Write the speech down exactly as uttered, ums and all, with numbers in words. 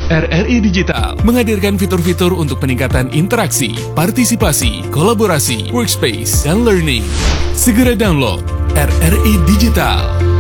R R I Digital menghadirkan fitur-fitur untuk peningkatan interaksi, partisipasi, kolaborasi, workspace, dan learning. Segera download R R I Digital.